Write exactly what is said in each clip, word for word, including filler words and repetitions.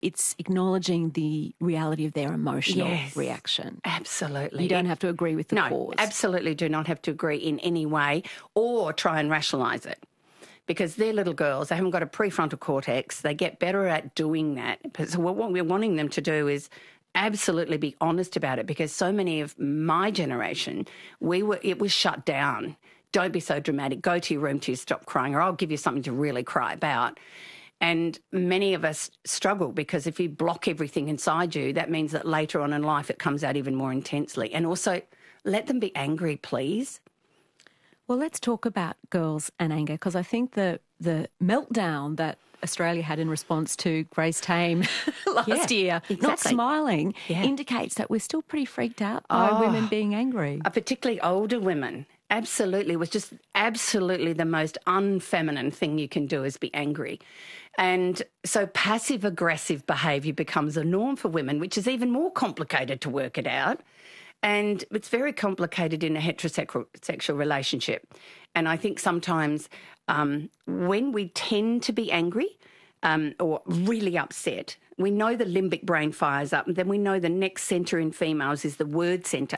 it's acknowledging the reality of their emotional yes, reaction. Absolutely. You don't have to agree with the no, cause. Absolutely do not have to agree in any way or try and rationalise it. Because they're little girls, they haven't got a prefrontal cortex, they get better at doing that. So what we're wanting them to do is absolutely be honest about it, because so many of my generation, we were it was shut down. Don't be so dramatic. Go to your room till you stop crying, or I'll give you something to really cry about. And many of us struggle because if you block everything inside you, that means that later on in life it comes out even more intensely. And also, let them be angry, please. Well, let's talk about girls and anger, because I think the the meltdown that Australia had in response to Grace Tame last yeah, year, exactly. not smiling, yeah. indicates that we're still pretty freaked out by oh, women being angry. Uh, particularly older women. Absolutely. It was just absolutely the most unfeminine thing you can do is be angry. And so passive-aggressive behaviour becomes a norm for women, which is even more complicated to work it out. And it's very complicated in a heterosexual sexual relationship. And I think sometimes um, when we tend to be angry um, or really upset, we know the limbic brain fires up, and then we know the next centre in females is the word centre.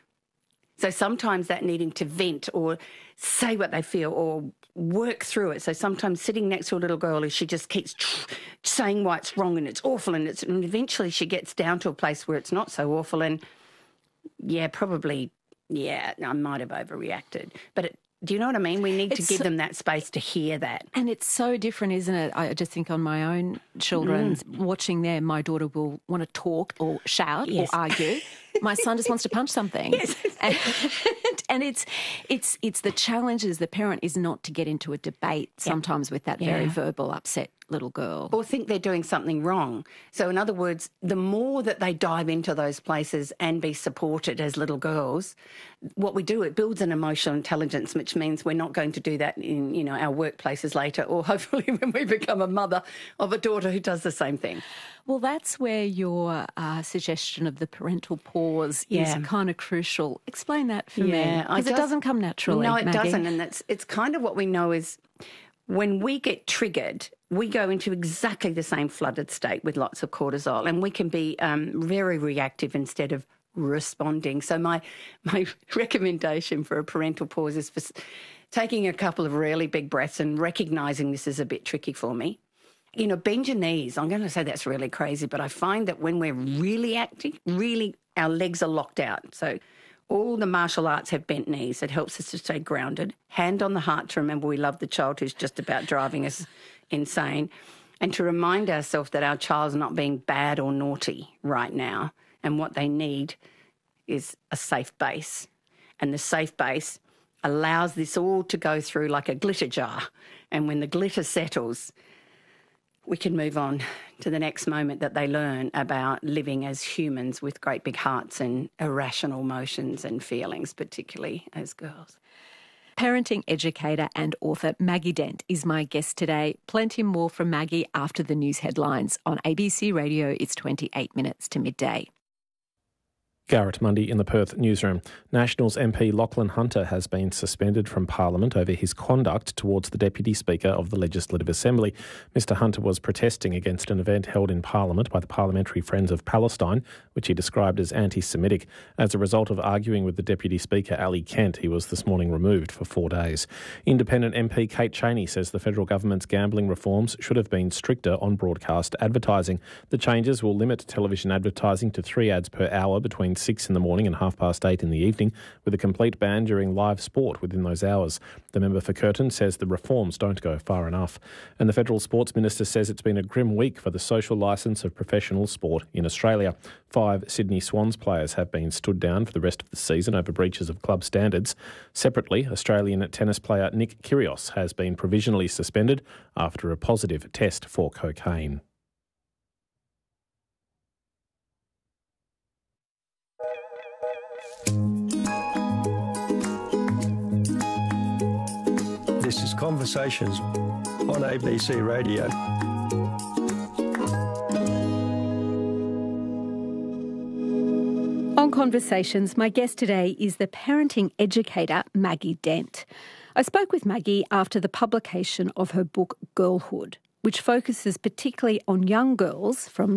So sometimes that needing to vent or say what they feel or work through it. So sometimes sitting next to a little girl who she just keeps saying why it's wrong and it's awful, and, it's, and eventually she gets down to a place where it's not so awful, and yeah, probably, yeah, I might have overreacted. But it, do you know what I mean? We need it's to give so, them that space to hear that. And it's so different, isn't it? I just think on my own children, mm. watching them, my daughter will want to talk or shout yes. or argue. My son just wants to punch something. Yes. And, and it's it's it's the challenge as the parent is not to get into a debate sometimes yeah. with that yeah. very verbal, upset little girl. Or think they're doing something wrong. So in other words, the more that they dive into those places and be supported as little girls, what we do, it builds an emotional intelligence, which means we're not going to do that in, you know, our workplaces later, or hopefully when we become a mother of a daughter who does the same thing. Well, that's where your uh, suggestion of the parental pause yeah. is kind of crucial. Explain that for yeah, me, because it doesn't come naturally. No, it Maggie. doesn't, and that's it's kind of what we know is when we get triggered, we go into exactly the same flooded state with lots of cortisol, and we can be um, very reactive instead of responding. So my my recommendation for a parental pause is for taking a couple of really big breaths and recognising this is a bit tricky for me. You know, bend your knees. I'm going to say that's really crazy, but I find that when we're really acting, really our legs are locked out. So all the martial arts have bent knees. It helps us to stay grounded. Hand on the heart to remember we love the child who's just about driving us insane, and to remind ourselves that our child's not being bad or naughty right now, and what they need is a safe base. And the safe base allows this all to go through like a glitter jar. And when the glitter settles, we can move on to the next moment that they learn about living as humans with great big hearts and irrational emotions and feelings, particularly as girls. Parenting educator and author Maggie Dent is my guest today. Plenty more from Maggie after the news headlines on A B C Radio. It's twenty-eight minutes to midday. Garrett Mundy in the Perth newsroom. Nationals M P Lachlan Hunter has been suspended from Parliament over his conduct towards the Deputy Speaker of the Legislative Assembly. Mister Hunter was protesting against an event held in Parliament by the Parliamentary Friends of Palestine, which he described as anti-Semitic. As a result of arguing with the Deputy Speaker, Ali Kent, he was this morning removed for four days. Independent M P Kate Chaney says the federal government's gambling reforms should have been stricter on broadcast advertising. The changes will limit television advertising to three ads per hour between six in the morning and half past eight in the evening, with a complete ban during live sport within those hours. The member for Curtin says the reforms don't go far enough. And the Federal Sports Minister says it's been a grim week for the social licence of professional sport in Australia. Five Sydney Swans players have been stood down for the rest of the season over breaches of club standards. Separately, Australian tennis player Nick Kyrgios has been provisionally suspended after a positive test for cocaine. This is Conversations on A B C Radio. On Conversations, my guest today is the parenting educator Maggie Dent. I spoke with Maggie after the publication of her book Girlhood, which focuses particularly on young girls from